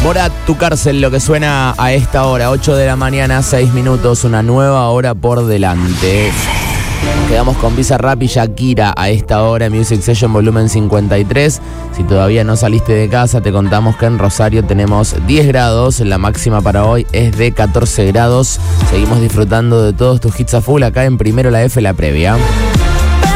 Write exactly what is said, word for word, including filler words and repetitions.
Borat, tu cárcel, lo que suena a esta hora, ocho de la mañana, seis minutos, una nueva hora por delante. Nos quedamos con Bizarrap y Shakira a esta hora, Music Session volumen cincuenta y tres. Si todavía no saliste de casa, te contamos que en Rosario tenemos diez grados, la máxima para hoy es de catorce grados. Seguimos disfrutando de todos tus hits a full acá en Primero la F, la previa.